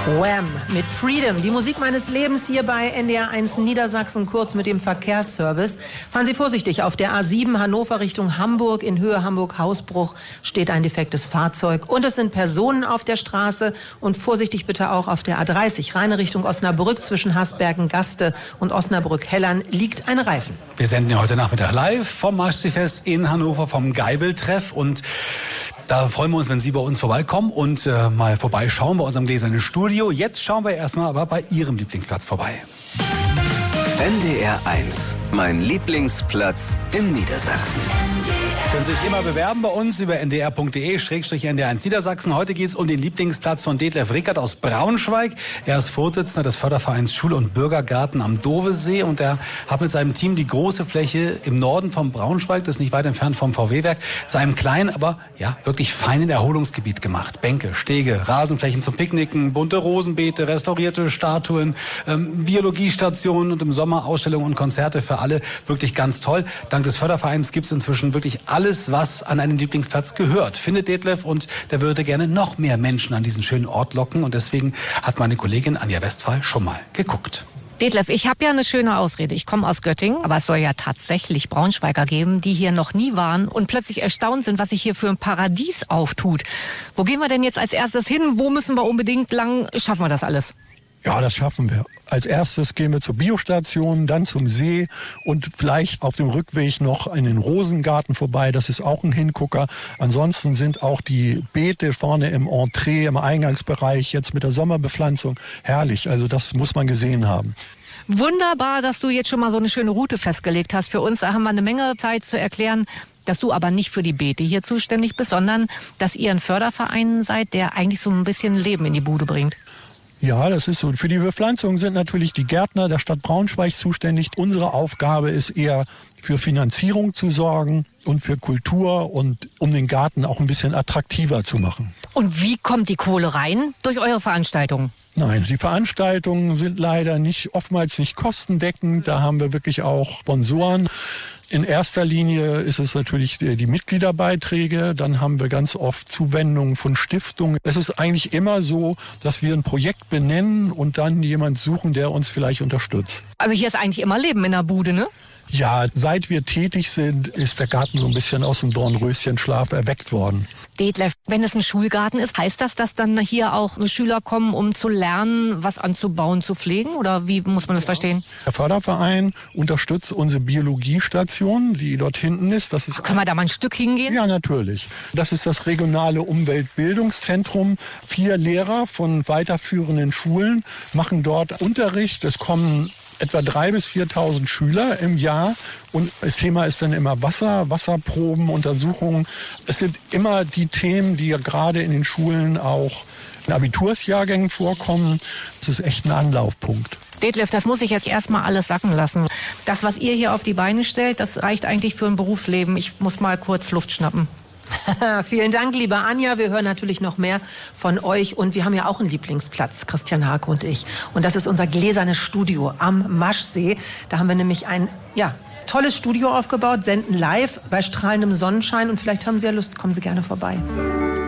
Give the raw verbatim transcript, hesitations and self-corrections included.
Wham! Mit Freedom, die Musik meines Lebens hier bei N D R eins Niedersachsen, kurz mit dem Verkehrsservice. Fahren Sie vorsichtig, auf der A sieben Hannover Richtung Hamburg, in Höhe Hamburg-Hausbruch steht ein defektes Fahrzeug und es sind Personen auf der Straße und vorsichtig bitte auch auf der A dreißig, Rheine Richtung Osnabrück zwischen Hasbergen-Gaste und Osnabrück-Hellern liegt ein Reifen. Wir senden ja heute Nachmittag live vom Maschsee-Fest in Hannover, vom Geibel-Treff und da freuen wir uns, wenn Sie bei uns vorbeikommen und äh, mal vorbeischauen bei unserem gläsernen Studio. Jetzt schauen wir erstmal aber bei Ihrem Lieblingsplatz vorbei. N D R eins, mein Lieblingsplatz in Niedersachsen. Können sich immer bewerben bei uns über n d r punkt d e schrägstrich n d r eins Niedersachsen. Heute geht es um den Lieblingsplatz von Detlef Rickert aus Braunschweig. Er ist Vorsitzender des Fördervereins Schul- und Bürgergarten am Dovesee und er hat mit seinem Team die große Fläche im Norden von Braunschweig, das ist nicht weit entfernt vom V W-Werk, zu einem kleinen, aber ja wirklich feinen Erholungsgebiet gemacht. Bänke, Stege, Rasenflächen zum Picknicken, bunte Rosenbeete, restaurierte Statuen, ähm, Biologiestationen und im Sommer Ausstellungen und Konzerte für alle. Wirklich ganz toll. Dank des Fördervereins gibt es inzwischen wirklich alle Alles, was an einen Lieblingsplatz gehört, findet Detlef und der würde gerne noch mehr Menschen an diesen schönen Ort locken und deswegen hat meine Kollegin Anja Westphal schon mal geguckt. Detlef, ich habe ja eine schöne Ausrede. Ich komme aus Göttingen, aber es soll ja tatsächlich Braunschweiger geben, die hier noch nie waren und plötzlich erstaunt sind, was sich hier für ein Paradies auftut. Wo gehen wir denn jetzt als erstes hin? Wo müssen wir unbedingt lang? Schaffen wir das alles? Ja, das schaffen wir. Als erstes gehen wir zur Biostation, dann zum See und vielleicht auf dem Rückweg noch in den Rosengarten vorbei. Das ist auch ein Hingucker. Ansonsten sind auch die Beete vorne im Entree, im Eingangsbereich jetzt mit der Sommerbepflanzung herrlich. Also das muss man gesehen haben. Wunderbar, dass du jetzt schon mal so eine schöne Route festgelegt hast für uns. Da haben wir eine Menge Zeit zu erklären, dass du aber nicht für die Beete hier zuständig bist, sondern dass ihr ein Förderverein seid, der eigentlich so ein bisschen Leben in die Bude bringt. Ja, das ist so. Für die Bepflanzung sind natürlich die Gärtner der Stadt Braunschweig zuständig. Unsere Aufgabe ist eher für Finanzierung zu sorgen und für Kultur und um den Garten auch ein bisschen attraktiver zu machen. Und wie kommt die Kohle rein? Durch eure Veranstaltungen? Nein, die Veranstaltungen sind leider nicht, oftmals nicht kostendeckend. Da haben wir wirklich auch Sponsoren. In erster Linie ist es natürlich die Mitgliederbeiträge, dann haben wir ganz oft Zuwendungen von Stiftungen. Es ist eigentlich immer so, dass wir ein Projekt benennen und dann jemand suchen, der uns vielleicht unterstützt. Also hier ist eigentlich immer Leben in der Bude, ne? Ja, seit wir tätig sind, ist der Garten so ein bisschen aus dem Dornröschenschlaf erweckt worden. Detlef, wenn es ein Schulgarten ist, heißt das, dass dann hier auch Schüler kommen, um zu lernen, was anzubauen, zu pflegen? Oder wie muss man das verstehen? Der Förderverein unterstützt unsere Biologiestation, die dort hinten ist. Das ist Können wir da mal ein Stück hingehen? Ja, natürlich. Das ist das regionale Umweltbildungszentrum. Vier Lehrer von weiterführenden Schulen machen dort Unterricht. Es kommen etwa dreitausend bis viertausend Schüler im Jahr und das Thema ist dann immer Wasser, Wasserproben, Untersuchungen. Es sind immer die Themen, die ja gerade in den Schulen auch in Abitursjahrgängen vorkommen. Das ist echt ein Anlaufpunkt. Detlef, das muss ich jetzt erstmal alles sacken lassen. Das, was ihr hier auf die Beine stellt, das reicht eigentlich für ein Berufsleben. Ich muss mal kurz Luft schnappen. Vielen Dank, liebe Anja. Wir hören natürlich noch mehr von euch. Und wir haben ja auch einen Lieblingsplatz, Christian Hake und ich. Und das ist unser gläsernes Studio am Maschsee. Da haben wir nämlich ein ja, tolles Studio aufgebaut, senden live bei strahlendem Sonnenschein. Und vielleicht haben Sie ja Lust, kommen Sie gerne vorbei.